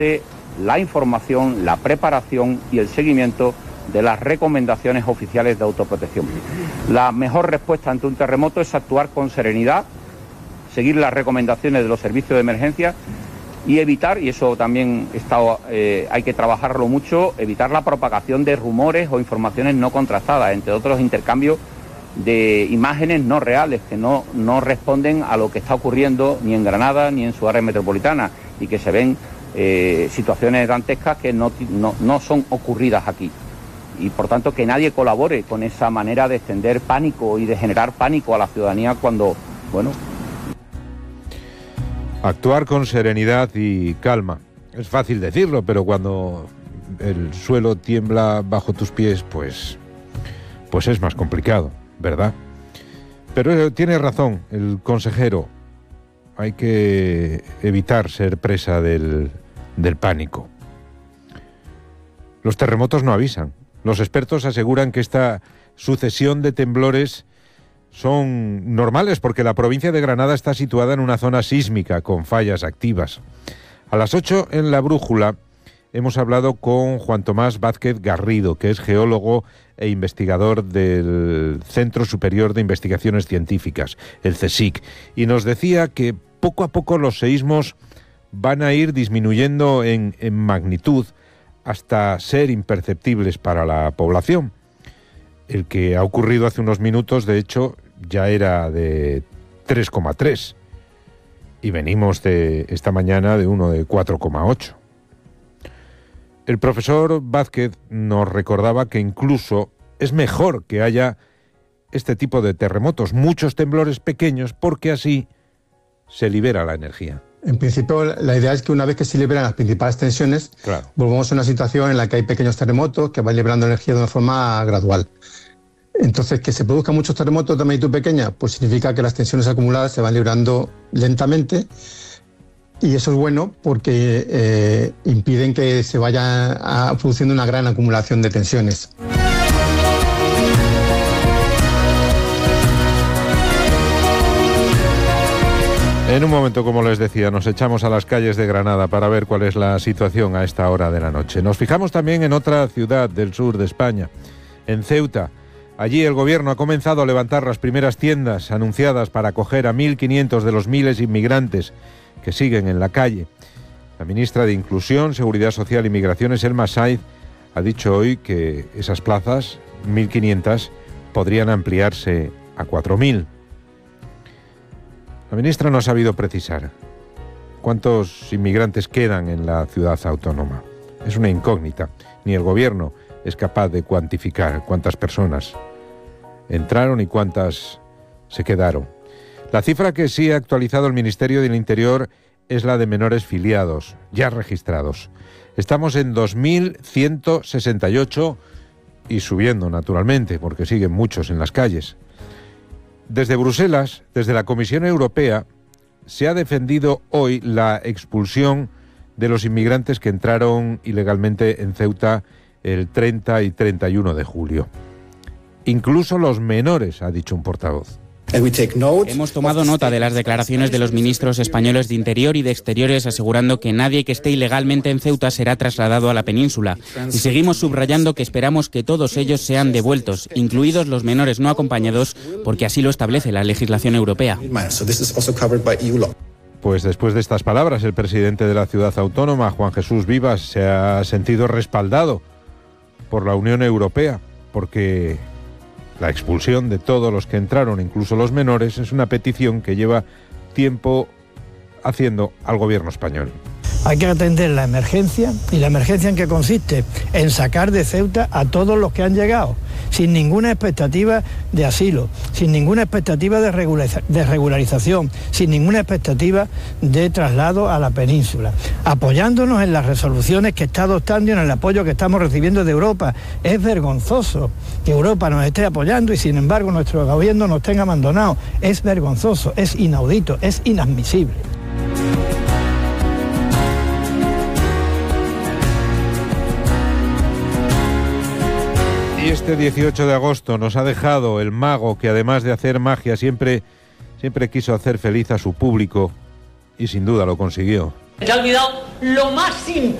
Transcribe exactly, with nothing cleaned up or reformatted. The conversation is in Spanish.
la información, la preparación y el seguimiento de las recomendaciones oficiales de autoprotección. La mejor respuesta ante un terremoto es actuar con serenidad, seguir las recomendaciones de los servicios de emergencia y evitar, y eso también está, eh, hay que trabajarlo mucho, evitar la propagación de rumores o informaciones no contrastadas, entre otros intercambios de imágenes no reales que no, no responden a lo que está ocurriendo ni en Granada ni en su área metropolitana y que se ven eh, situaciones dantescas que no, no, no son ocurridas aquí. Y por tanto que nadie colabore con esa manera de extender pánico y de generar pánico a la ciudadanía cuando, bueno... Actuar con serenidad y calma. Es fácil decirlo, pero cuando el suelo tiembla bajo tus pies, pues, pues es más complicado, ¿verdad? Pero tiene razón el consejero. Hay que evitar ser presa del, del pánico. Los terremotos no avisan. Los expertos aseguran que esta sucesión de temblores son normales porque la provincia de Granada está situada en una zona sísmica con fallas activas. A las ocho en La Brújula hemos hablado con Juan Tomás Vázquez Garrido, que es geólogo e investigador del Centro Superior de Investigaciones Científicas, el CSIC, y nos decía que poco a poco los seísmos van a ir disminuyendo en, en magnitud hasta ser imperceptibles para la población. El que ha ocurrido hace unos minutos, de hecho, ya era de tres coma tres y venimos de esta mañana de uno de cuatro coma ocho. El profesor Vázquez nos recordaba que incluso es mejor que haya este tipo de terremotos, muchos temblores pequeños, porque así se libera la energía. En principio, la idea es que una vez que se liberan las principales tensiones, claro, volvamos a una situación en la que hay pequeños terremotos que van liberando energía de una forma gradual. Entonces, que se produzcan muchos terremotos de magnitud pequeña, pues significa que las tensiones acumuladas se van librando lentamente, y eso es bueno porque eh, impiden que se vaya a, produciendo una gran acumulación de tensiones. En un momento, como les decía, nos echamos a las calles de Granada para ver cuál es la situación a esta hora de la noche. Nos fijamos también en otra ciudad del sur de España, en Ceuta. Allí el gobierno ha comenzado a levantar las primeras tiendas anunciadas para acoger a mil quinientos de los miles de inmigrantes que siguen en la calle. La ministra de Inclusión, Seguridad Social y Migraciones, Elma Saiz, ha dicho hoy que esas plazas, mil quinientas, podrían ampliarse a cuatro mil. La ministra no ha sabido precisar cuántos inmigrantes quedan en la ciudad autónoma. Es una incógnita. Ni el gobierno es capaz de cuantificar cuántas personas entraron y cuántas se quedaron. La cifra que sí ha actualizado el Ministerio del Interior es la de menores filiados, ya registrados. Estamos en dos mil ciento sesenta y ocho y subiendo, naturalmente, porque siguen muchos en las calles. Desde Bruselas, desde la Comisión Europea, se ha defendido hoy la expulsión de los inmigrantes que entraron ilegalmente en Ceuta el treinta y treinta y uno de julio. Incluso los menores, ha dicho un portavoz. Hemos tomado nota de las declaraciones de los ministros españoles de Interior y de Exteriores asegurando que nadie que esté ilegalmente en Ceuta será trasladado a la península. Y seguimos subrayando que esperamos que todos ellos sean devueltos, incluidos los menores no acompañados, porque así lo establece la legislación europea. Pues después de estas palabras, el presidente de la ciudad autónoma, Juan Jesús Vivas, se ha sentido respaldado por la Unión Europea, porque la expulsión de todos los que entraron, incluso los menores, es una petición que lleva tiempo haciendo al gobierno español. Hay que atender la emergencia, y la emergencia ¿en qué consiste? En sacar de Ceuta a todos los que han llegado, sin ninguna expectativa de asilo, sin ninguna expectativa de, regulariza- de regularización, sin ninguna expectativa de traslado a la península, apoyándonos en las resoluciones que está adoptando y en el apoyo que estamos recibiendo de Europa. Es vergonzoso que Europa nos esté apoyando y sin embargo nuestro gobierno nos tenga abandonados. Es vergonzoso, es inaudito, es inadmisible. Y este dieciocho de agosto nos ha dejado el mago que, además de hacer magia, siempre, siempre quiso hacer feliz a su público y sin duda lo consiguió. Se ha olvidado lo más importante.